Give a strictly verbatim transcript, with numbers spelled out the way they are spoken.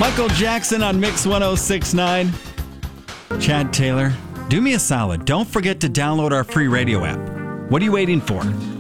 Michael Jackson on Mix ten sixty-nine. Chad Taylor, do me a solid. Don't forget to download our free radio app. What are you waiting for?